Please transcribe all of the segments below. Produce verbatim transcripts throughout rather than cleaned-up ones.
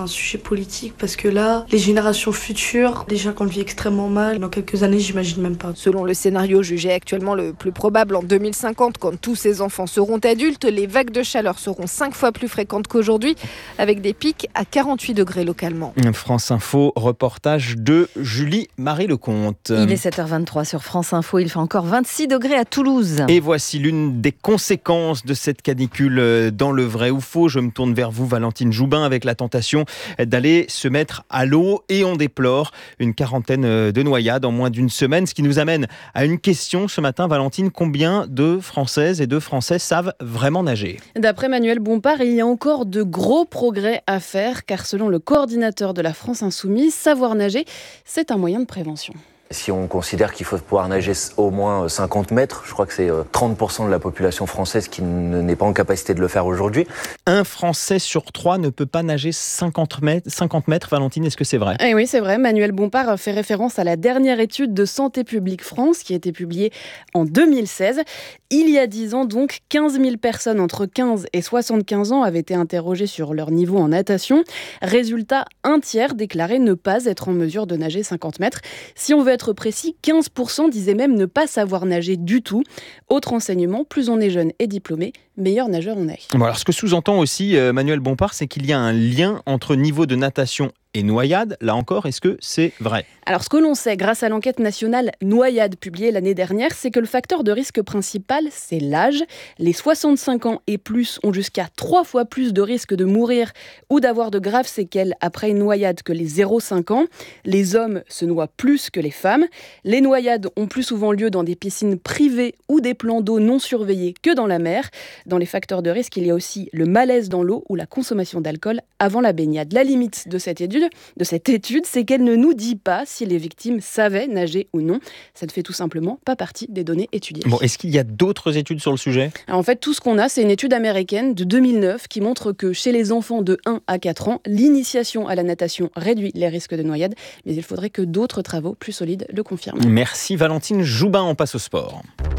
un sujet politique parce que là, les générations futures, déjà qu'on le vit extrêmement mal, dans quelques années, j'imagine même pas. Selon le scénario jugé actuellement le plus probable en deux mille cinquante, quand tous ces enfants seront adultes, les vagues de chaleur seront cinq fois plus fréquentes qu'aujourd'hui, avec des pics à quarante-huit degrés localement. France Info, reportage de Julie-Marie Lecomte. Il est sept heures vingt-trois sur France Info, il fait encore vingt-six degrés à Toulouse. Et voici l'une des conséquences de cette canicule dans le vrai ou faux. Je me tourne vers vous, Valentine Joubin, avec la tentation d'aller se mettre à l'eau, et on déplore une quarantaine de noyades en moins d'une semaine, ce qui nous amène à une question ce matin, Valentine. Combien de Françaises et de Français savent vraiment nager ? D'après Manuel Bompard, il y a encore de gros progrès à faire, car selon le coordinateur de la France Insoumise, savoir nager, c'est un moyen de prévention. Si on considère qu'il faut pouvoir nager au moins cinquante mètres, je crois que c'est trente pour cent de la population française qui n'est pas en capacité de le faire aujourd'hui. Un Français sur trois ne peut pas nager cinquante mètres. cinquante mètres, Valentine, est-ce que c'est vrai ? Eh oui, c'est vrai. Manuel Bompard fait référence à la dernière étude de Santé publique France qui a été publiée en deux mille seize. Il y a dix ans, donc, quinze mille personnes entre quinze et soixante-quinze ans avaient été interrogées sur leur niveau en natation. Résultat, un tiers déclarait ne pas être en mesure de nager cinquante mètres. Si on veut être précis, quinze pour cent disaient même ne pas savoir nager du tout. Autre enseignement, plus on est jeune et diplômé, meilleur nageur on est. Bon, alors ce que sous-entend aussi euh, Manuel Bompard, c'est qu'il y a un lien entre niveau de natation et noyade. Là encore, est-ce que c'est vrai ? Alors ce que l'on sait grâce à l'enquête nationale Noyade publiée l'année dernière, c'est que le facteur de risque principal, c'est l'âge. Les soixante-cinq ans et plus ont jusqu'à trois fois plus de risque de mourir ou d'avoir de graves séquelles après une noyade que les zéro virgule cinq ans. Les hommes se noient plus que les femmes. Les noyades ont plus souvent lieu dans des piscines privées ou des plans d'eau non surveillés que dans la mer. Dans les facteurs de risque, il y a aussi le malaise dans l'eau ou la consommation d'alcool avant la baignade. La limite de cette étude, de cette étude, c'est qu'elle ne nous dit pas si les victimes savaient nager ou non. Ça ne fait tout simplement pas partie des données étudiées. Bon, est-ce qu'il y a d'autres études sur le sujet ? Alors en fait, tout ce qu'on a, c'est une étude américaine de deux mille neuf qui montre que chez les enfants de un à quatre ans, l'initiation à la natation réduit les risques de noyade, mais il faudrait que d'autres travaux plus solides le confirment. Merci Valentine Joubin, on passe au sport.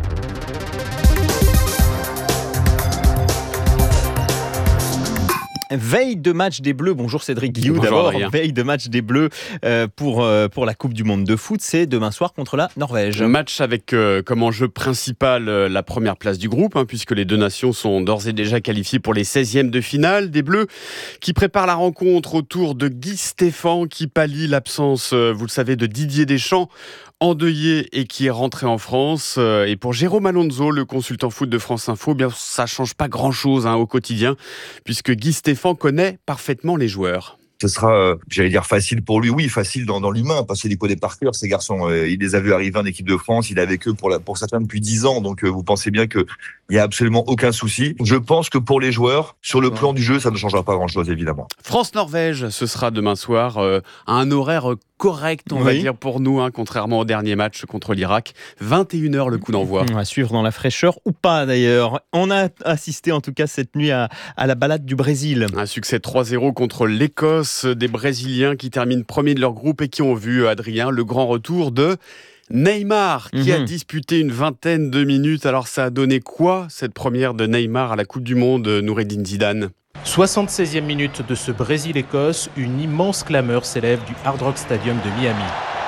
Veille de match des Bleus, bonjour Cédric Guillou d'abord, Adrien. Veille de match des Bleus euh, pour, euh, pour la Coupe du Monde de foot, c'est demain soir contre la Norvège. Un match avec euh, comme enjeu principal euh, la première place du groupe, hein, puisque les deux nations sont d'ores et déjà qualifiées pour les seizièmes de finale. Des Bleus qui préparent la rencontre autour de Guy Stéphane, qui pallie l'absence, euh, vous le savez, de Didier Deschamps, endeuillé et qui est rentré en France. Et pour Jérôme Alonso, le consultant foot de France Info, bien ça ne change pas grand-chose hein, au quotidien, puisque Guy Stéphane connaît parfaitement les joueurs. Ce sera, euh, j'allais dire facile pour lui, oui, facile dans, dans l'humain, parce qu'il les connaît par cœur, ces garçons. Euh, il les a vus arriver en équipe de France, il est avec eux pour, la, pour certains depuis dix ans, donc euh, vous pensez bien qu'il n'y a absolument aucun souci. Je pense que pour les joueurs, sur le plan du jeu, ça ne changera pas grand-chose, évidemment. France-Norvège, ce sera demain soir euh, à un horaire correct, on oui. va dire, pour nous, hein, contrairement au dernier match contre l'Irak. vingt et une heures le coup d'envoi. On va suivre dans la fraîcheur, ou pas d'ailleurs. On a assisté en tout cas cette nuit à, à la balade du Brésil. Un succès trois zéro contre l'Écosse, des Brésiliens qui terminent premier de leur groupe et qui ont vu, Adrien, le grand retour de Neymar, qui mmh. a disputé une vingtaine de minutes. Alors ça a donné quoi, cette première de Neymar à la Coupe du Monde, Noureddine Zidane ? soixante-seizième minute de ce Brésil-Écosse, une immense clameur s'élève du Hard Rock Stadium de Miami.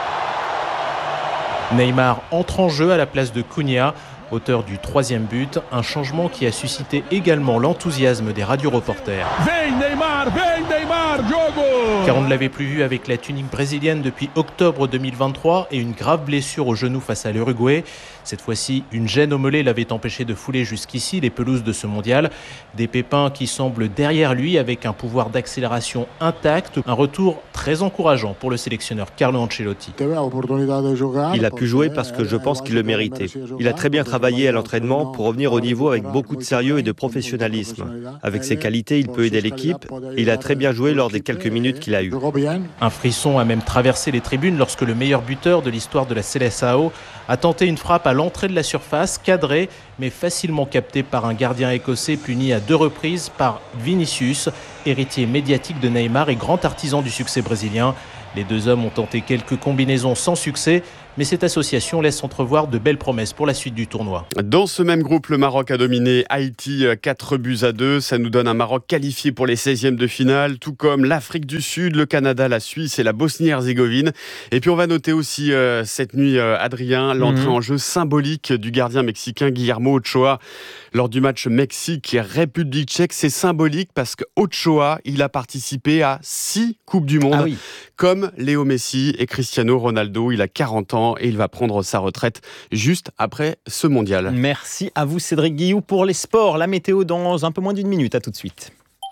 Neymar entre en jeu à la place de Cunha, auteur du troisième but, un changement qui a suscité également l'enthousiasme des radioreporters. Vem Neymar, vem Neymar, jogo! Car on ne l'avait plus vu avec la tunique brésilienne depuis octobre deux mille vingt-trois et une grave blessure au genou face à l'Uruguay. Cette fois-ci, une gêne au mollet l'avait empêché de fouler jusqu'ici les pelouses de ce mondial. Des pépins qui semblent derrière lui avec un pouvoir d'accélération intact. Un retour très encourageant pour le sélectionneur Carlo Ancelotti. Il a pu jouer parce que je pense qu'il le méritait. Il a très bien travaillé à l'entraînement pour revenir au niveau avec beaucoup de sérieux et de professionnalisme. Avec ses qualités, il peut aider l'équipe et il a très bien joué lors des quelques minutes qu'il a eues. Un frisson a même traversé les tribunes lorsque le meilleur buteur de l'histoire de la Seleção a tenté une frappe à l'entrée de la surface, cadrée mais facilement captée par un gardien écossais puni à deux reprises par Vinicius, héritier médiatique de Neymar et grand artisan du succès brésilien. Les deux hommes ont tenté quelques combinaisons sans succès, mais cette association laisse entrevoir de belles promesses pour la suite du tournoi. Dans ce même groupe, le Maroc a dominé Haïti quatre buts à deux. Ça nous donne un Maroc qualifié pour les seizièmes de finale, tout comme l'Afrique du Sud, le Canada, la Suisse et la Bosnie-Herzégovine. Et puis on va noter aussi euh, cette nuit, euh, Adrien, l'entrée mmh. en jeu symbolique du gardien mexicain Guillermo Ochoa lors du match Mexique-République tchèque. C'est symbolique parce que Ochoa, il a participé à six Coupes du Monde, ah oui. comme Léo Messi et Cristiano Ronaldo. Il a quarante ans et il va prendre sa retraite juste après ce mondial. Merci à vous Cédric Guillou pour les sports. La météo dans un peu moins d'une minute. À tout de suite.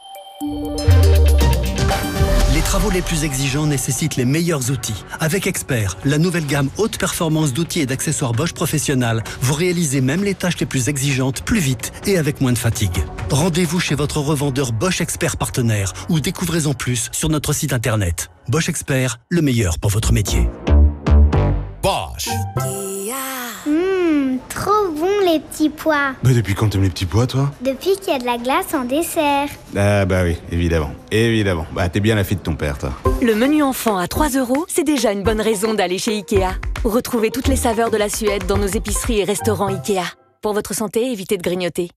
Les travaux les plus exigeants nécessitent les meilleurs outils. Avec Expert, la nouvelle gamme haute performance d'outils et d'accessoires Bosch Professionnel, vous réalisez même les tâches les plus exigeantes plus vite et avec moins de fatigue. Rendez-vous chez votre revendeur Bosch Expert partenaire ou découvrez-en plus sur notre site internet. Bosch Expert, le meilleur pour votre métier. Bosch. Mmh, trop bon les petits pois. Bah depuis quand t'aimes les petits pois, toi? Depuis qu'il y a de la glace en dessert. Ah bah oui, évidemment, évidemment. Bah t'es bien la fille de ton père, toi. Le menu enfant à trois euros, c'est déjà une bonne raison d'aller chez Ikea. Retrouvez toutes les saveurs de la Suède dans nos épiceries et restaurants Ikea. Pour votre santé, évitez de grignoter.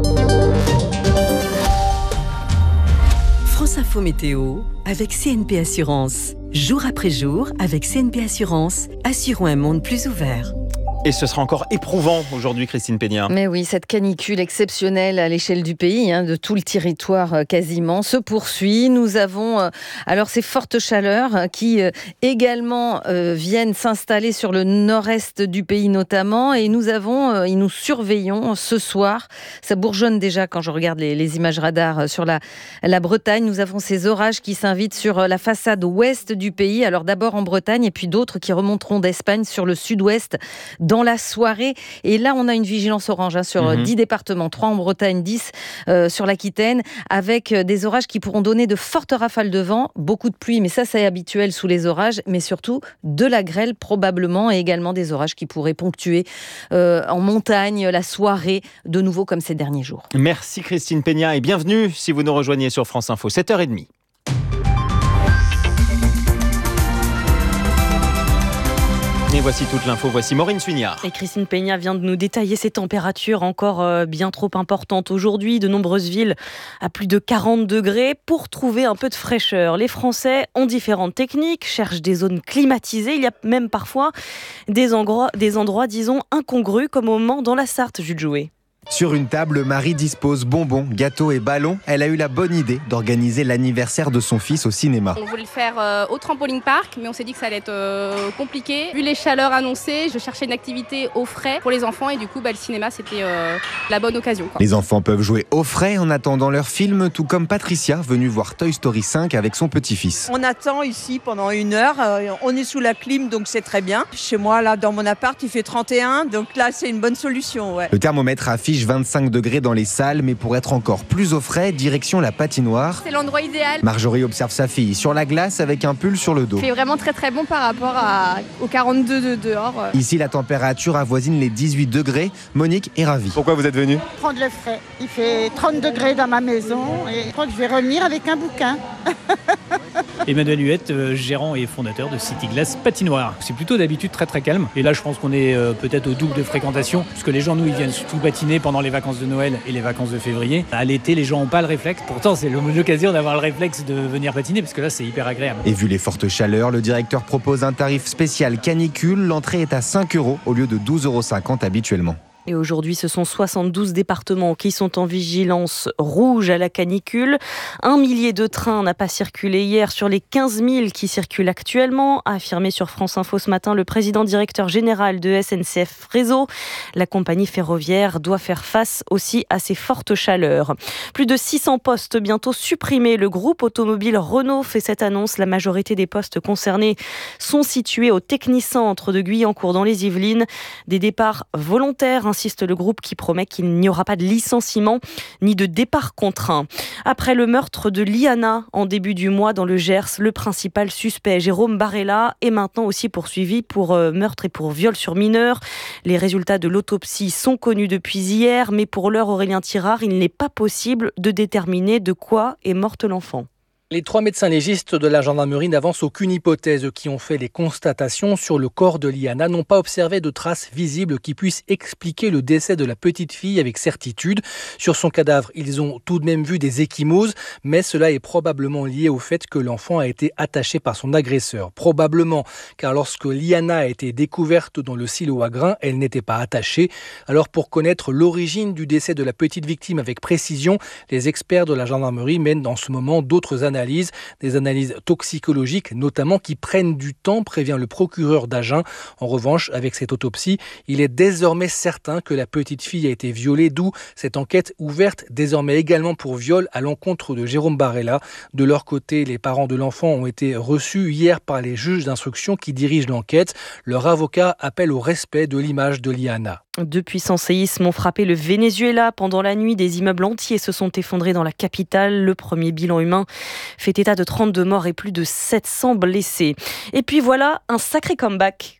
France Info Météo avec C N P Assurance. Jour après jour, avec C N P Assurance, assurons un monde plus ouvert. Et ce sera encore éprouvant aujourd'hui, Christine Peña. Mais oui, cette canicule exceptionnelle à l'échelle du pays, hein, de tout le territoire euh, quasiment, se poursuit. Nous avons euh, alors ces fortes chaleurs euh, qui euh, également euh, viennent s'installer sur le nord-est du pays notamment. Et nous avons, euh, et nous surveillons ce soir, ça bourgeonne déjà quand je regarde les, les images radars euh, sur la, la Bretagne. Nous avons ces orages qui s'invitent sur euh, la façade ouest du pays. Alors d'abord en Bretagne et puis d'autres qui remonteront d'Espagne sur le sud-ouest dans la soirée. Et là, on a une vigilance orange hein, sur mmh. dix départements, trois en Bretagne, dix euh, sur l'Aquitaine, avec euh, des orages qui pourront donner de fortes rafales de vent, beaucoup de pluie, mais ça, c'est habituel sous les orages, mais surtout de la grêle probablement, et également des orages qui pourraient ponctuer euh, en montagne la soirée, de nouveau comme ces derniers jours. Merci Christine Peña et bienvenue si vous nous rejoignez sur France Info, sept heures trente. Et voici toute l'info, voici Maureen Suignard. Et Christine Peña vient de nous détailler ces températures encore euh, bien trop importantes aujourd'hui. De nombreuses villes à plus de quarante degrés pour trouver un peu de fraîcheur. Les Français ont différentes techniques, cherchent des zones climatisées. Il y a même parfois des endroits, des endroits disons, incongrus, comme au Mans dans la Sarthe, Jules Jouet. Sur une table, Marie dispose bonbons, gâteaux et ballons. Elle a eu la bonne idée d'organiser l'anniversaire de son fils au cinéma. On voulait le faire euh, au trampoline park, mais on s'est dit que ça allait être euh, compliqué. Vu les chaleurs annoncées, je cherchais une activité au frais pour les enfants et du coup, bah, le cinéma, c'était euh, la bonne occasion, quoi. Les enfants peuvent jouer au frais en attendant leur film, tout comme Patricia, venue voir Toy Story cinq avec son petit-fils. On attend ici pendant une heure. Euh, on est sous la clim, donc c'est très bien. Chez moi, là, dans mon appart, il fait trente et un, donc là, c'est une bonne solution, ouais. Le thermomètre affiche vingt-cinq degrés dans les salles, mais pour être encore plus au frais, direction la patinoire. C'est l'endroit idéal. Marjorie observe sa fille sur la glace avec un pull sur le dos. Il fait vraiment très très bon par rapport à, aux quarante-deux de dehors. Ici, la température avoisine les dix-huit degrés. Monique est ravie. Pourquoi vous êtes venue ? Prendre le frais. Il fait trente degrés dans ma maison et je crois que je vais revenir avec un bouquin. Emmanuel Huette, euh, gérant et fondateur de City Glass Patinoire. C'est plutôt d'habitude très très calme. Et là, je pense qu'on est euh, peut-être au double de fréquentation, puisque les gens, nous, ils viennent surtout patiner pendant les vacances de Noël et les vacances de février. À l'été, les gens n'ont pas le réflexe. Pourtant, c'est l'occasion d'avoir le réflexe de venir patiner, parce que là, c'est hyper agréable. Et vu les fortes chaleurs, le directeur propose un tarif spécial canicule. L'entrée est à cinq euros au lieu de douze euros cinquante habituellement. Et aujourd'hui, ce sont soixante-douze départements qui sont en vigilance rouge à la canicule. Un millier de trains n'a pas circulé hier sur les quinze mille qui circulent actuellement, a affirmé sur France Info ce matin le président directeur général de S N C F Réseau. La compagnie ferroviaire doit faire face aussi à ces fortes chaleurs. Plus de six cents postes bientôt supprimés. Le groupe automobile Renault fait cette annonce. La majorité des postes concernés sont situés au Technicentre de Guyancourt dans les Yvelines. Des départs volontaires, insiste le groupe qui promet qu'il n'y aura pas de licenciement ni de départ contraint. Après le meurtre de Liana en début du mois dans le Gers, le principal suspect, Jérôme Barella, est maintenant aussi poursuivi pour meurtre et pour viol sur mineur. Les résultats de l'autopsie sont connus depuis hier, mais pour l'heure, Aurélien Tirard, il n'est pas possible de déterminer de quoi est morte l'enfant. Les trois médecins légistes de la gendarmerie n'avancent aucune hypothèse. Eux qui ont fait les constatations sur le corps de Liana n'ont pas observé de traces visibles qui puissent expliquer le décès de la petite fille avec certitude. Sur son cadavre, ils ont tout de même vu des ecchymoses, mais cela est probablement lié au fait que l'enfant a été attaché par son agresseur. Probablement, car lorsque Liana a été découverte dans le silo à grains, elle n'était pas attachée. Alors pour connaître l'origine du décès de la petite victime avec précision, les experts de la gendarmerie mènent en ce moment d'autres analyses. Analyses, des analyses toxicologiques notamment qui prennent du temps, prévient le procureur d'Agen. En revanche, avec cette autopsie, il est désormais certain que la petite fille a été violée, d'où cette enquête ouverte désormais également pour viol à l'encontre de Jérôme Barella. De leur côté, les parents de l'enfant ont été reçus hier par les juges d'instruction qui dirigent l'enquête. Leur avocat appelle au respect de l'image de Liana. Deux puissants séismes ont frappé le Venezuela. Pendant la nuit, des immeubles entiers se sont effondrés dans la capitale. Le premier bilan humain fait état de trente-deux morts et plus de sept cents blessés. Et puis voilà, un sacré comeback.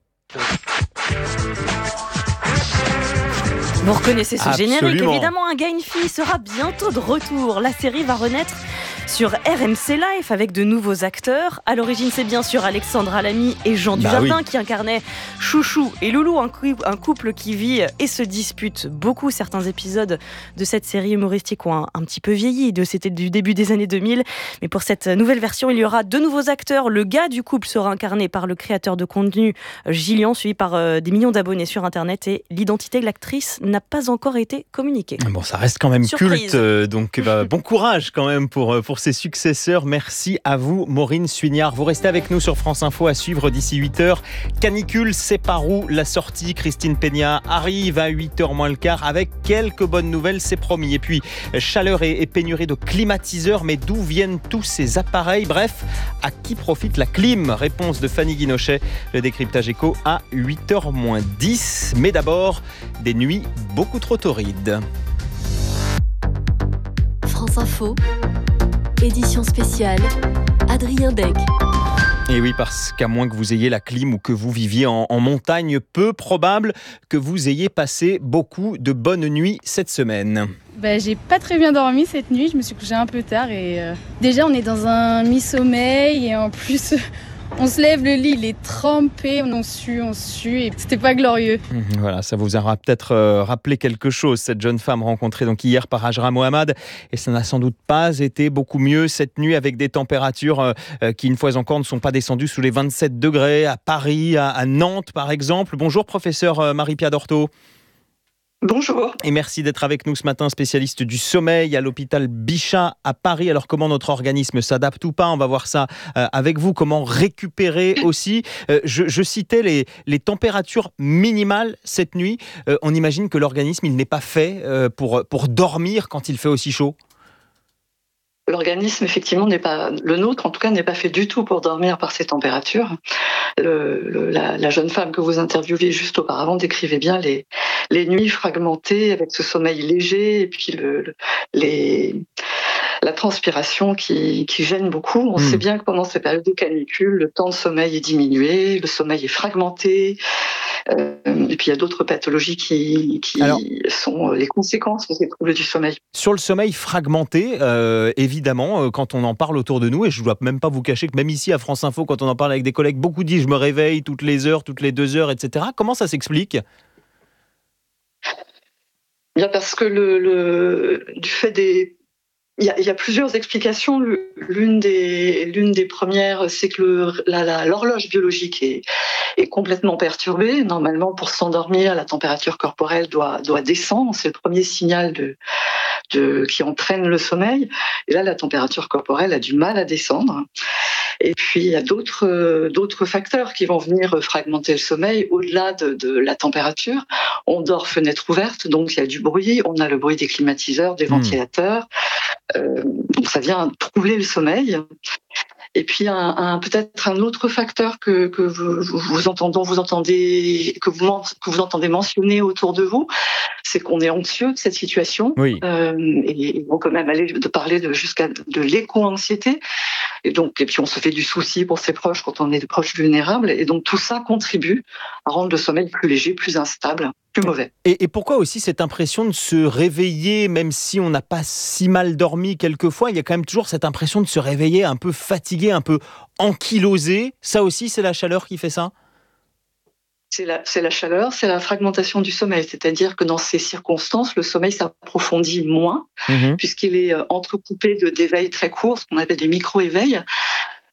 Vous reconnaissez ce Absolument. Générique, évidemment, un gars, une fille sera bientôt de retour. La série va renaître sur R M C Life avec de nouveaux acteurs. À l'origine, c'est bien sûr Alexandra Lamy et Jean bah Dujardin oui. qui incarnaient Chouchou et Loulou, un, cou- un couple qui vit et se dispute beaucoup. Certains épisodes de cette série humoristique ont un, un petit peu vieilli, de, c'était du début des années deux mille. Mais pour cette nouvelle version, il y aura deux nouveaux acteurs. Le gars du couple sera incarné par le créateur de contenu Gillian, suivi par euh, des millions d'abonnés sur Internet, et l'identité de l'actrice n'a pas encore été communiquée. Bon, ça reste quand même Surprise. culte, euh, donc bah, bon courage quand même pour, pour ses successeurs. Merci à vous, Maureen Suignard. Vous restez avec nous sur France Info à suivre d'ici huit heures. Canicule, c'est par où la sortie? Christine Peña arrive à huit heures moins le quart avec quelques bonnes nouvelles, c'est promis. Et puis, chaleur et, et pénurie de climatiseurs, mais d'où viennent tous ces appareils? Bref, à qui profite la clim? Réponse de Fanny Guinochet. Le décryptage éco à huit heures moins dix. Mais d'abord, des nuits beaucoup trop torrides. France Info, édition spéciale, Adrien Dec. Et oui, parce qu'à moins que vous ayez la clim ou que vous viviez en, en montagne, peu probable que vous ayez passé beaucoup de bonnes nuits cette semaine. Bah, j'ai pas très bien dormi cette nuit, je me suis couchée un peu tard et euh, déjà on est dans un mi-sommeil et en plus on se lève, le lit il est trempé, on sue, on sue et c'était pas glorieux. Voilà, ça vous aura peut-être euh, rappelé quelque chose, cette jeune femme rencontrée donc hier par Hajra Mohamed, et ça n'a sans doute pas été beaucoup mieux cette nuit avec des températures euh, qui une fois encore ne sont pas descendues sous les vingt-sept degrés à Paris, à, à Nantes par exemple. Bonjour professeur euh, Marie-Pia Dorto. Bonjour. Et merci d'être avec nous ce matin, spécialiste du sommeil à l'hôpital Bichat à Paris. Alors comment notre organisme s'adapte ou pas? On va voir ça euh, avec vous. Comment récupérer aussi euh, je, je citais les, les températures minimales cette nuit. Euh, on imagine que l'organisme il n'est pas fait euh, pour, pour dormir quand il fait aussi chaud. L'organisme, effectivement, n'est pas le nôtre, en tout cas, n'est pas fait du tout pour dormir par ces températures. Le, le, la, la jeune femme que vous interviewez juste auparavant décrivait bien les, les nuits fragmentées avec ce sommeil léger et puis le, le, les, la transpiration qui, qui gêne beaucoup. On mmh. sait bien que pendant ces périodes de canicule, le temps de sommeil est diminué, le sommeil est fragmenté. Euh, et puis il y a d'autres pathologies qui, qui Alors, sont les conséquences de ces troubles du sommeil. Sur le sommeil fragmenté, euh, évidemment, quand on en parle autour de nous, et je ne dois même pas vous cacher que même ici à France Info, quand on en parle avec des collègues, beaucoup disent je me réveille toutes les heures, toutes les deux heures, et cetera. Comment ça s'explique ? Bien parce que le, le, du fait des... Il y, a, il y a plusieurs explications. L'une des, l'une des premières, c'est que le, la, la, l'horloge biologique est, est complètement perturbée. Normalement, pour s'endormir, la température corporelle doit, doit descendre. C'est le premier signal de, de, qui entraîne le sommeil. Et là, la température corporelle a du mal à descendre. Et puis, il y a d'autres, d'autres facteurs qui vont venir fragmenter le sommeil au-delà de, de la température. On dort fenêtre ouverte, donc il y a du bruit. On a le bruit des climatiseurs, des mmh. ventilateurs. Euh, donc ça vient troubler le sommeil. Et puis un, un, peut-être un autre facteur que, que vous, vous entendez, vous entendez, que vous, que vous entendez mentionner autour de vous, c'est qu'on est anxieux de cette situation. Oui. Euh, et ils vont quand même aller de parler de, jusqu'à de l'éco-anxiété. Et donc, et puis on se fait du souci pour ses proches quand on est des proches vulnérables. Et donc tout ça contribue à rendre le sommeil plus léger, plus instable. plus mauvais. Et, et pourquoi aussi cette impression de se réveiller, même si on n'a pas si mal dormi quelquefois, il y a quand même toujours cette impression de se réveiller un peu fatigué, un peu ankylosé. Ça aussi, c'est la chaleur qui fait ça ? C'est la, c'est la chaleur, c'est la fragmentation du sommeil, c'est-à-dire que dans ces circonstances, le sommeil s'approfondit moins, mmh. puisqu'il est entrecoupé de, d'éveils très courts, ce qu'on appelle des micro-éveils.